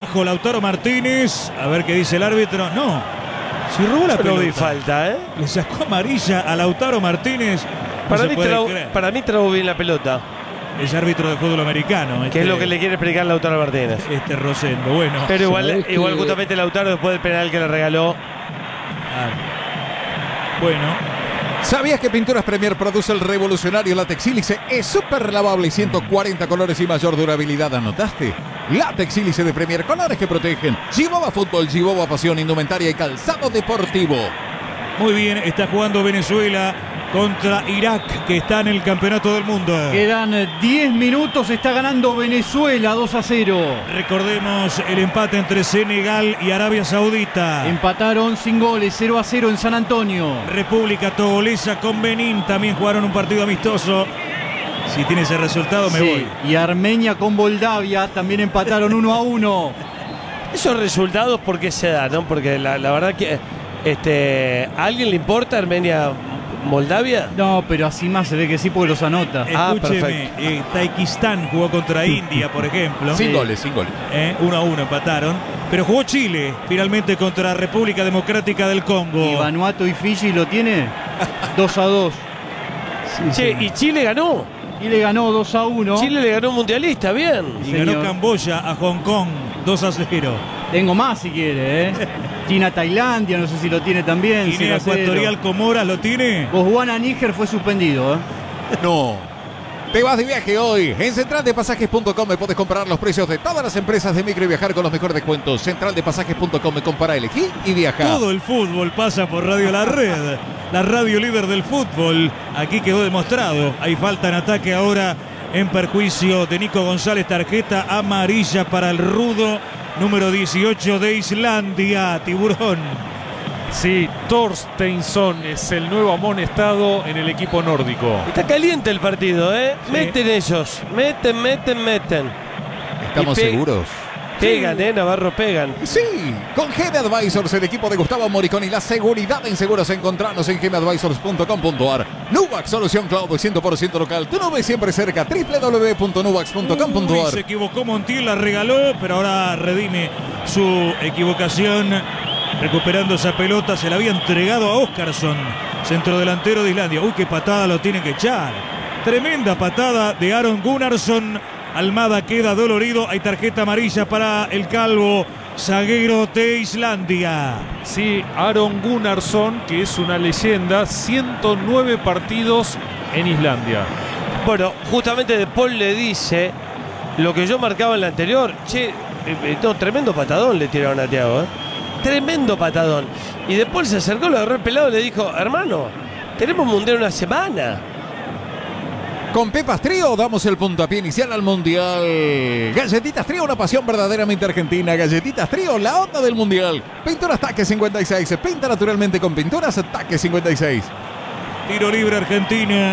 abajo Lautaro Martínez. A ver qué dice el árbitro. No, si robó la pelota. No vi falta, ¿eh? Le sacó amarilla a Lautaro Martínez. Para mí trabó bien la pelota. Es árbitro de fútbol americano. Que es lo que le quiere explicar Lautaro Martínez. Rosendo, bueno. Pero igual justamente Lautaro, después del penal que le regaló. Bueno. ¿Sabías que Pinturas Premier produce el revolucionario látex sílice? Es súper lavable y 140 colores y mayor durabilidad. ¿Anotaste? Látex sílice de Premier, colores que protegen. Giboba Fútbol, Giboba Pasión, indumentaria y calzado deportivo. Muy bien, está jugando Venezuela contra Irak, que está en el campeonato del mundo. Quedan 10 minutos, está ganando Venezuela 2-0. Recordemos el empate entre Senegal y Arabia Saudita. Empataron sin goles, 0-0 en San Antonio. República Togolesa con Benín también jugaron un partido amistoso. Si tiene ese resultado me voy. Y Armenia con Moldavia también empataron 1-1. Esos resultados, ¿por qué se dan? ¿No? Porque la verdad que ¿a alguien le importa Armenia-Moldavia? No, pero así más se ve que sí porque los anota. Escúcheme, Tayikistán jugó contra India, por ejemplo. Sin goles. 1-1 empataron. Pero jugó Chile, finalmente, contra República Democrática del Congo. ¿Y Vanuatu y Fiji lo tiene? 2-2. Che, y Chile ganó. Chile ganó 2-1. Chile le ganó un mundialista, bien. Y ganó Camboya a Hong Kong 2-0. Tengo más si quiere, China-Tailandia, no sé si lo tiene también. Guinea Ecuatorial Comoras lo tiene. Botswana-Níger fue suspendido, No. Te vas de viaje hoy. En centraldepasajes.com me puedes comparar los precios de todas las empresas de micro y viajar con los mejores descuentos. Centraldepasajes.com me compara, elegí y viaja. Todo el fútbol pasa por Radio La Red, la radio líder del fútbol. Aquí quedó demostrado. Hay falta en ataque ahora en perjuicio de Nico González. Tarjeta amarilla para el rudo número 18 de Islandia, Tiburón. Sí, Torsteinsson es el nuevo amonestado en el equipo nórdico. Está caliente el partido, ¿eh? Sí. Meten ellos. Meten. ¿Estamos seguros? Pegan, Navarro, pegan. Sí, con GM Advisors, el equipo de Gustavo Moriconi, la seguridad en seguros. Encontrarnos en gmadvisors.com.ar. Nubac, solución cloud 100% local. Tu nube siempre cerca. www.nubax.com.ar. Se equivocó Montiel, la regaló, pero ahora redime su equivocación. Recuperando esa pelota, se la había entregado a Óskarsson, centrodelantero de Islandia. Uy, qué patada lo tienen que echar. Tremenda patada de Aron Gunnarsson. Almada queda dolorido. Hay tarjeta amarilla para el calvo zaguero de Islandia. Sí, Aron Gunnarsson, que es una leyenda, 109 partidos en Islandia. Bueno, justamente De Paul le dice lo que yo marcaba en la anterior. Che, tremendo patadón le tiraron a Thiago, Tremendo patadón. Y De Paul se acercó, lo agarró el pelado y le dijo: hermano, tenemos mundial una semana. Con Pepas Trío damos el puntapié inicial al Mundial. Galletitas Trío, una pasión verdaderamente argentina. Galletitas Trío, la onda del Mundial. Pinturas Taque 56. Pinta naturalmente con Pinturas Taque 56. Tiro libre Argentina.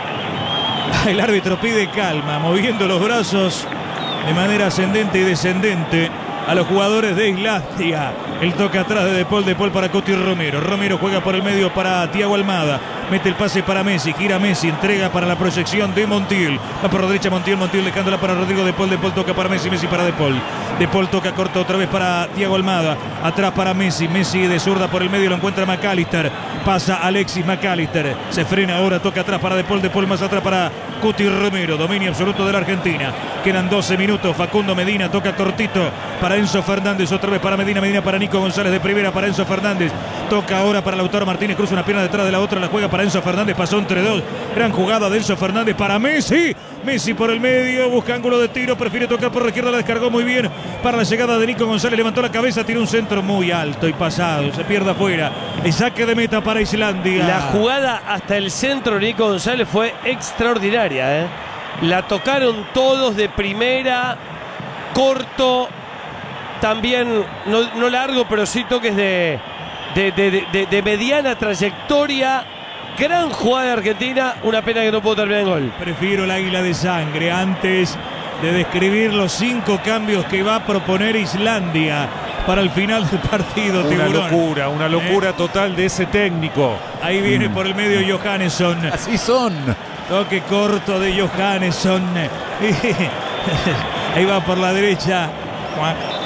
El árbitro pide calma, moviendo los brazos de manera ascendente y descendente a los jugadores de Islandia. El toque atrás de Paul para Coti Romero. Romero juega por el medio para Thiago Almada. Mete el pase para Messi, gira Messi, entrega para la proyección de Montiel. Va por la derecha Montiel dejándola para Rodrigo De Paul toca para Messi, Messi para De Paul. De Paul toca corto otra vez para Thiago Almada. Atrás para Messi, Messi de zurda por el medio, lo encuentra McAllister. Pasa Alexis McAllister. Se frena ahora, toca atrás para De Paul más atrás para Coti Romero. Dominio absoluto de la Argentina. Quedan 12 minutos. Facundo Medina toca cortito para Enzo Fernández. Otra vez para Medina para Nico González de primera para Enzo Fernández. Toca ahora para Lautaro Martínez. Cruza una pierna detrás de la otra. La juega para Enzo Fernández. Pasó entre dos. Gran jugada de Enzo Fernández para Messi. Messi por el medio. Busca ángulo de tiro. Prefiere tocar por la izquierda. La descargó muy bien para la llegada de Nico González. Levantó la cabeza. Tiró un centro muy alto y pasado. Se pierde afuera. El saque de meta para Islandia. La jugada hasta el centro de Nico González fue extraordinaria. La tocaron todos de primera. Corto. También, no largo, pero sí toques de mediana trayectoria. Gran jugada de Argentina. Una pena que no pudo terminar en gol. Prefiero el águila de sangre antes de describir los 5 cambios que va a proponer Islandia para el final del partido. Una locura total de ese técnico. Ahí viene por el medio Johannesson. Así son. Toque corto de Johannesson. Ahí va por la derecha